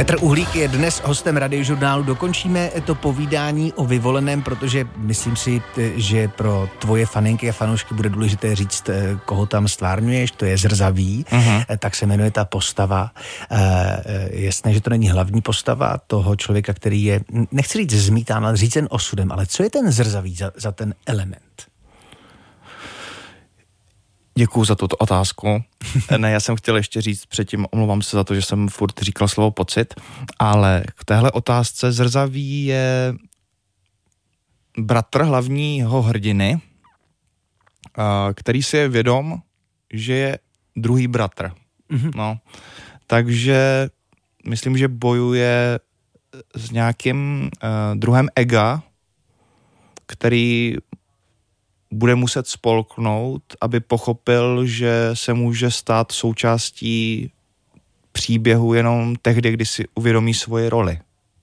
Petr Uhlík je dnes hostem Radiožurnálu. Dokončíme to povídání o Vyvoleném, protože myslím si, že pro tvoje faninky a fanoušky bude důležité říct, koho tam stvárňuješ, to je Zrzavý, tak se jmenuje ta postava. Jasné, že to není hlavní postava toho člověka, který je, nechci říct zmítán, ale řícen osudem, ale co je ten Zrzavý za ten element? Děkuju za tuto otázku. Ne, já jsem chtěl ještě říct předtím, omlouvám se za to, že jsem furt říkal slovo pocit, ale k téhle otázce Zrzavý je bratr hlavního hrdiny, který si je vědom, že je druhý bratr. No, takže myslím, že bojuje s nějakým druhem ega, který bude muset spolknout, aby pochopil, že se může stát součástí příběhu jenom tehdy, kdy si uvědomí svoji roli.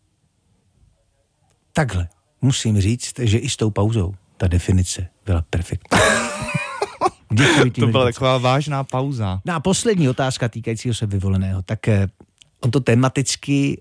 Takhle musím říct, že i s tou pauzou ta definice byla perfektní. Děkuji. To byla taková vážná pauza. No a poslední otázka týkajícího se Vyvoleného, tak on to tematicky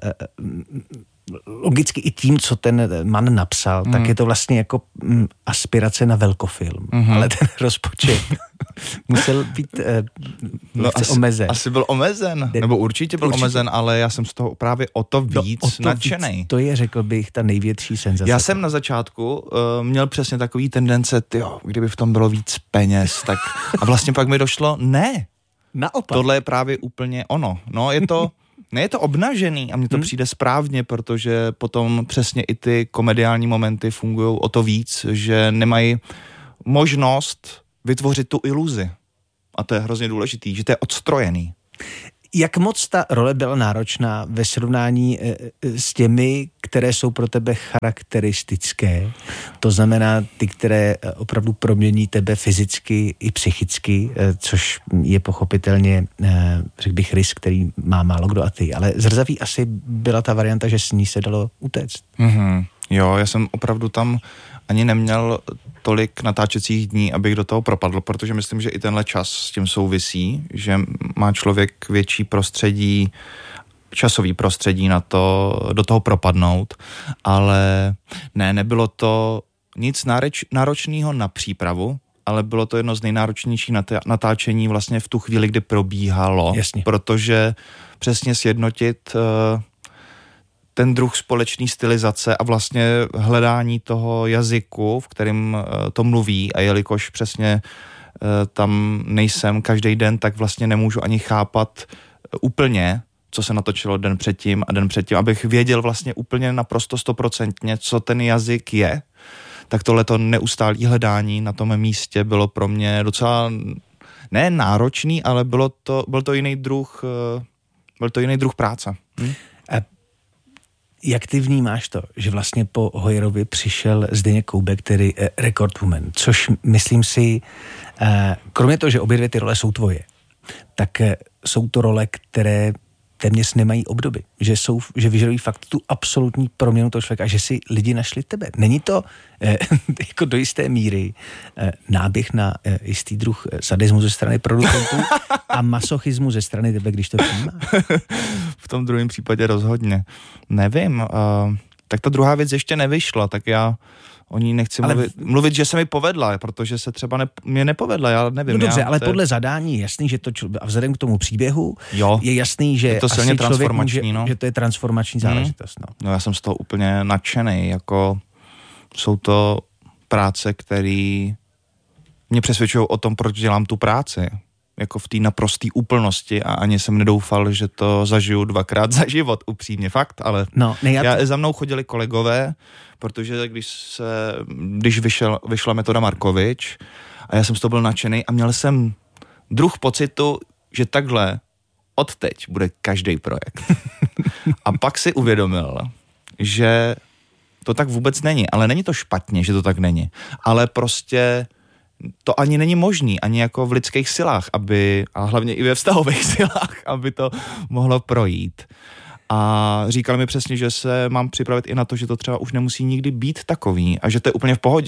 logicky i tím, co ten man napsal, tak je to vlastně jako aspirace na velkofilm. Ale ten rozpočet musel být omezen. Asi byl omezen, nebo určitě byl omezen, ale já jsem z toho právě o to víc nadšenej. To je, řekl bych, ta největší senzace. Já jsem na začátku měl přesně takový tendence, kdyby v tom bylo víc peněz, tak a vlastně pak mi došlo, ne. Naopak. Tohle je právě úplně ono. No, je to obnažený a mně to přijde správně, protože potom přesně i ty komediální momenty fungují o to víc, že nemají možnost vytvořit tu iluzi. A to je hrozně důležitý, že to je odstrojený. Jak moc ta role byla náročná ve srovnání s těmi, které jsou pro tebe charakteristické? To znamená ty, které opravdu promění tebe fyzicky i psychicky, což je pochopitelně, řekl bych, rys, který má málo kdo a ty. Ale Zrzavý asi byla ta varianta, že s ní se dalo utéct. Jo, já jsem opravdu tam ani neměl tolik natáčecích dní, abych do toho propadl, protože myslím, že i tenhle čas s tím souvisí, že má člověk větší prostředí, časový prostředí na to, do toho propadnout, ale nebylo to nic náročného na přípravu, ale bylo to jedno z nejnáročnějších natáčení vlastně v tu chvíli, kdy probíhalo. Jasně. Protože přesně sjednotit ten druh společný stylizace a vlastně hledání toho jazyku, v kterém to mluví, a jelikož přesně tam nejsem každý den, tak vlastně nemůžu ani chápat úplně, co se natočilo den předtím, abych věděl vlastně úplně naprosto 100%, co ten jazyk je, tak tohleto neustálý hledání na tom místě bylo pro mě docela ne náročný, ale byl to jiný druh práce. Jak ty vnímáš to, že vlastně po Hoyerovi přišel Zdeněk Koubek, tedy Recordwoman, což myslím si, kromě toho, že obě dvě ty role jsou tvoje, tak jsou to role, které téměř nemají obdoby, že vyžadují fakt tu absolutní proměnu toho člověka a že si lidi našli tebe. Není to jako do jisté míry náběh na jistý druh sadismu ze strany producentů a masochismu ze strany tebe, když to přijímáš? V tom druhém případě rozhodně. Nevím, tak ta druhá věc ještě nevyšla, tak já o ní nechci mluvit, že se mi povedla, protože se třeba mě nepovedla, já nevím. No dobře, ale podle zadání je jasný, že to a vzhledem k tomu příběhu je jasný, že je to silně transformační, že to je transformační záležitost. No já jsem z toho úplně nadšenej, jako jsou to práce, které mě přesvědčují o tom, proč dělám tu práci. Jako v té naprosté úplnosti a ani jsem nedoufal, že to zažiju 2krát za život, upřímně, fakt, ale za mnou chodili kolegové, protože když vyšla Metoda Markovič a já jsem z toho byl nadšený a měl jsem druh pocitu, že takhle odteď bude každý projekt. A pak si uvědomil, že to tak vůbec není, ale není to špatně, že to tak není, ale prostě to ani není možný, ani jako v lidských silách, a hlavně i ve vztahových silách, aby to mohlo projít. A říkal mi přesně, že se mám připravit i na to, že to třeba už nemusí nikdy být takový a že to je úplně v pohodě.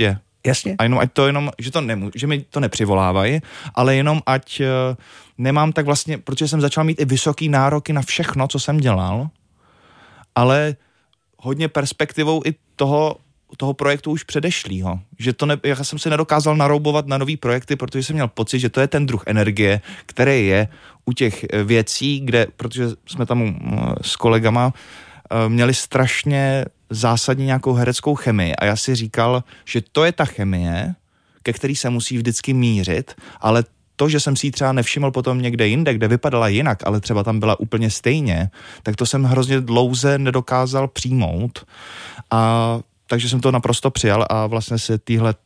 Jasně. A jenom ať to že mi to nepřivolávají, ale jenom ať nemám tak vlastně, protože jsem začal mít i vysoký nároky na všechno, co jsem dělal, ale hodně perspektivou i toho projektu už předešlýho. Že já jsem si nedokázal naroubovat na nový projekty, protože jsem měl pocit, že to je ten druh energie, který je u těch věcí, protože jsme tam s kolegama měli strašně zásadně nějakou hereckou chemii a já si říkal, že to je ta chemie, ke který se musí vždycky mířit, ale to, že jsem si ji třeba nevšiml potom někde jinde, kde vypadala jinak, ale třeba tam byla úplně stejně, tak to jsem hrozně dlouze nedokázal přijmout. Takže jsem to naprosto přijal a vlastně se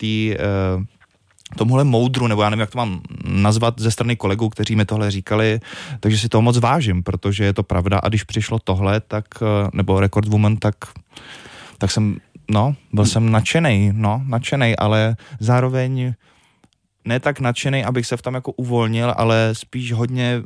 tomuhle moudru, nebo já nevím, jak to mám nazvat, ze strany kolegů, kteří mi tohle říkali, takže si toho moc vážím, protože je to pravda a když přišlo tohle, nebo Record Woman, tak jsem, byl jsem nadšenej, ale zároveň ne tak nadšenej, abych se v tom jako uvolnil, ale spíš hodně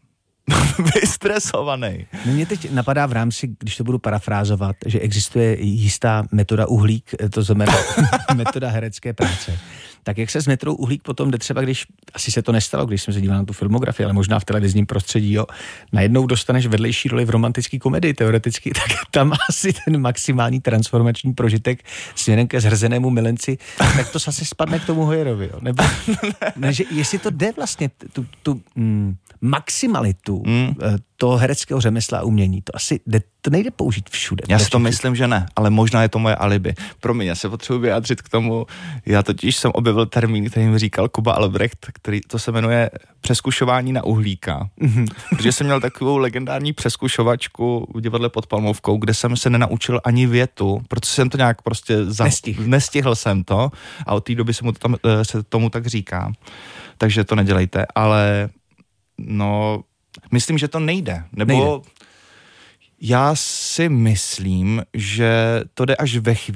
vystresovaný. Mě teď napadá v rámci, když to budu parafrázovat, že existuje jistá metoda uhlík, to znamená metoda herecké práce. Tak jak se s metodou uhlík potom jde třeba, když, asi se to nestalo, když jsem se díval na tu filmografii, ale možná v televizním prostředí, najednou dostaneš vedlejší roli v romantické komedii teoreticky, tak tam asi ten maximální transformační prožitek směrem ke zhrzenému milenci, tak to zase spadne k tomu Hoyerovi, Nebo, ne, že jestli to jde vlastně tu maximalitu toho hereckého řemesla a umění, to nejde použít všude. Já si to myslím, že ne, ale možná je to moje alibi. Promiň, já se potřebuji vyjádřit k tomu, já totiž jsem objevil termín, který mi říkal Kuba Albrecht, který to se jmenuje přeskušování na uhlíka. Protože jsem měl takovou legendární přeskušovačku v divadle pod Palmovkou, kde jsem se nenaučil ani větu, protože jsem to nějak prostě nestihl jsem to a od té doby se tomu tak říká. Takže to nedělejte, ale myslím, že to nejde. Nebo já si myslím, že to jde až ve chvíli,